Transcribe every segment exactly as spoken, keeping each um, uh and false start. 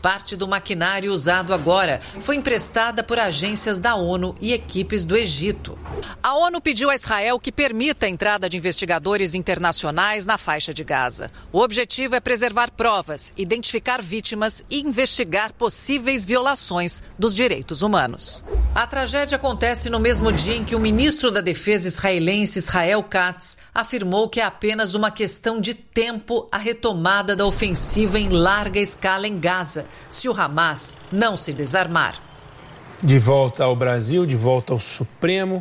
Parte do maquinário usado agora foi emprestada por agências da ONU e equipes do Egito. A ONU pediu a Israel que permita a entrada de investigadores internacionais na faixa de Gaza. O objetivo é preservar provas, identificar vítimas e investigar possíveis violações dos direitos humanos. A tragédia acontece no mesmo dia em que o ministro da Defesa israelense, Israel Katz, afirmou que é apenas uma questão de tempo a retomada da ofensiva em larga escala em Gaza, se o Hamas não se desarmar. De volta ao Brasil, de volta ao Supremo,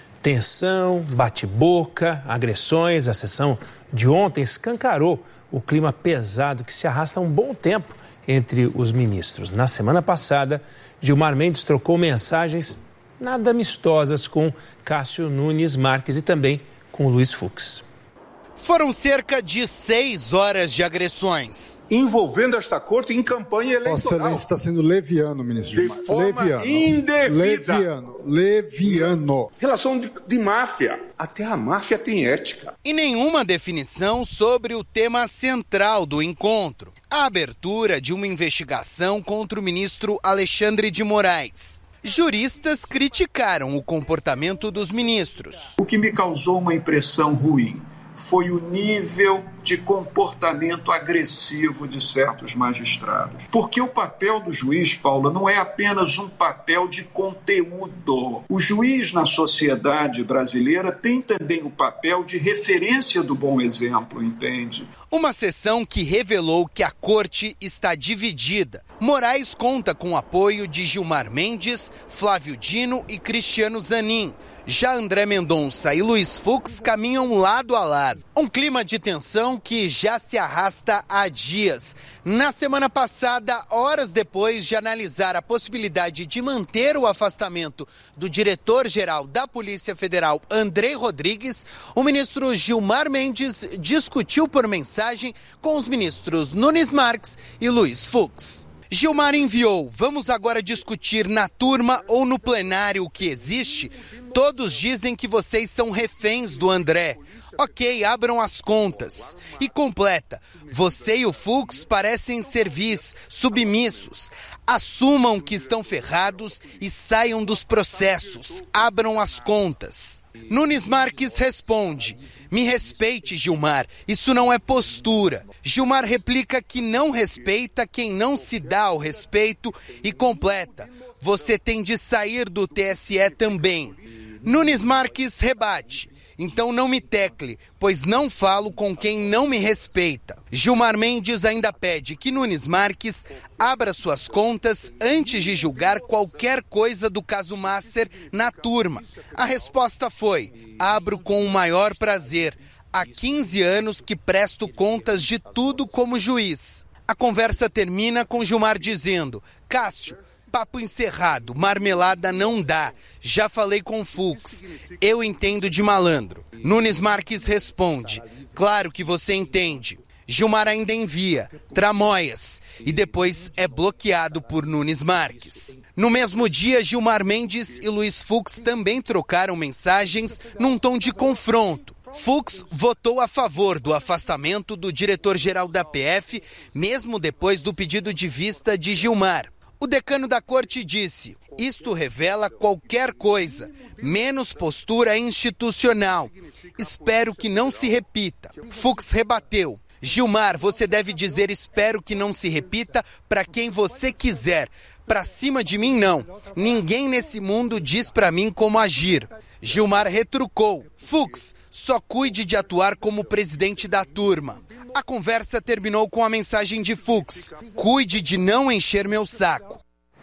tensão, bate-boca, agressões. A sessão de ontem escancarou o clima pesado que se arrasta há um bom tempo entre os ministros. Na semana passada, Gilmar Mendes trocou mensagens nada amistosas com Cássio Nunes Marques e também com Luiz Fux. Foram cerca de seis horas de agressões. Envolvendo esta corte em campanha eleitoral. Vossa Excelência está sendo leviano, ministro De Gilmar. forma leviano. indevida. Leviano. Leviano. Relação de, de máfia. Até a máfia tem ética. E nenhuma definição sobre o tema central do encontro. A abertura de uma investigação contra o ministro Alexandre de Moraes. Juristas criticaram o comportamento dos ministros. O que me causou uma impressão ruim foi o nível de comportamento agressivo de certos magistrados. Porque o papel do juiz, Paula, não é apenas um papel de conteúdo. O juiz na sociedade brasileira tem também o papel de referência do bom exemplo, entende? Uma sessão que revelou que a corte está dividida. Moraes conta com o apoio de Gilmar Mendes, Flávio Dino e Cristiano Zanin. Já André Mendonça e Luiz Fux caminham lado a lado. Um clima de tensão que já se arrasta há dias. Na semana passada, horas depois de analisar a possibilidade de manter o afastamento do diretor-geral da Polícia Federal, Andrei Rodrigues, o ministro Gilmar Mendes discutiu por mensagem com os ministros Nunes Marques e Luiz Fux. Gilmar enviou, vamos agora discutir na turma ou no plenário o que existe? Todos dizem que vocês são reféns do André. Ok, abram as contas. E completa, você e o Fux parecem servis, submissos. Assumam que estão ferrados e saiam dos processos. Abram as contas. Nunes Marques responde, me respeite, Gilmar, isso não é postura. Gilmar replica que não respeita quem não se dá ao respeito e completa, você tem de sair do T S E também. Nunes Marques rebate, então não me tecle, pois não falo com quem não me respeita. Gilmar Mendes ainda pede que Nunes Marques abra suas contas antes de julgar qualquer coisa do caso Master na turma. A resposta foi, abro com o maior prazer. Há quinze anos que presto contas de tudo como juiz. A conversa termina com Gilmar dizendo, Cássio, papo encerrado, marmelada não dá. Já falei com o Fux, eu entendo de malandro. Nunes Marques responde, claro que você entende. Gilmar ainda envia, tramóias, e depois é bloqueado por Nunes Marques. No mesmo dia, Gilmar Mendes e Luiz Fux também trocaram mensagens num tom de confronto. Fux votou a favor do afastamento do diretor-geral da P F, mesmo depois do pedido de vista de Gilmar. O decano da corte disse, isto revela qualquer coisa, menos postura institucional. Espero que não se repita. Fux rebateu. Gilmar, você deve dizer espero que não se repita para quem você quiser. Para cima de mim, não. Ninguém nesse mundo diz para mim como agir. Gilmar retrucou. Fux, só cuide de atuar como presidente da turma. A conversa terminou com a mensagem de Fux. Cuide de não encher meu saco.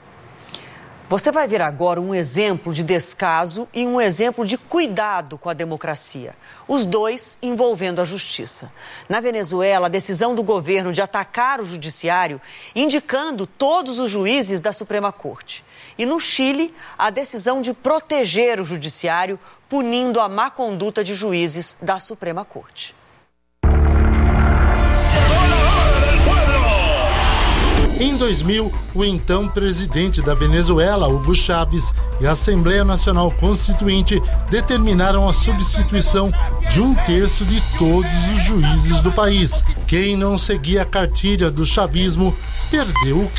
Você vai ver agora um exemplo de descaso e um exemplo de cuidado com a democracia. Os dois envolvendo a justiça. Na Venezuela, a decisão do governo de atacar o judiciário, indicando todos os juízes da Suprema Corte. E no Chile, a decisão de proteger o judiciário, punindo a má conduta de juízes da Suprema Corte. Em dois mil, o então presidente da Venezuela, Hugo Chávez, e a Assembleia Nacional Constituinte determinaram a substituição de um terço de todos os juízes do país. Quem não seguia a cartilha do chavismo perdeu o